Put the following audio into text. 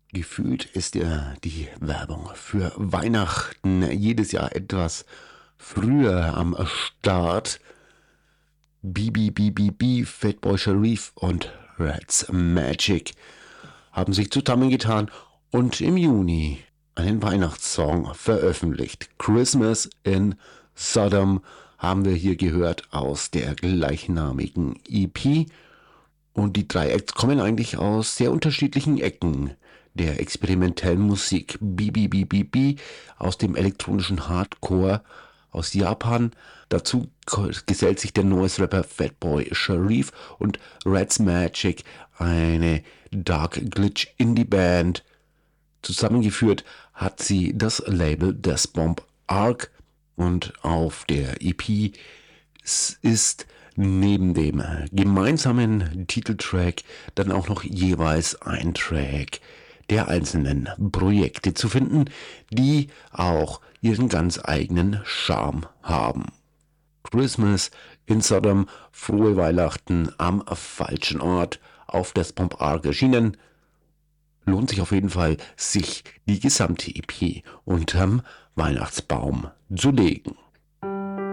Gefühlt ist ja die Werbung für Weihnachten jedes Jahr etwas früher am Start. BBBBB, Fatboy Sharif und Rats Magic haben sich zusammengetan und im Juni einen Weihnachtssong veröffentlicht. Christmas in Sodom haben wir hier gehört aus der gleichnamigen EP. Und die drei Acts kommen eigentlich aus sehr unterschiedlichen Ecken der experimentellen Musik. BBBBB aus dem elektronischen Hardcore aus Japan. Dazu gesellt sich der Noise-Rapper Fatboy Sharif und Rats Magic, eine Dark Glitch Indie-Band. Zusammengeführt hat sie das Label Death Bomb Arc und auf der EP ist neben dem gemeinsamen Titeltrack dann auch noch jeweils ein Track der einzelnen Projekte zu finden, die auch ihren ganz eigenen Charme haben. Christmas in Sodom, frohe Weihnachten am falschen Ort, auf Death Bomb Arc erschienen. Lohnt sich auf jeden Fall, sich die gesamte EP unterm Weihnachtsbaum zu legen.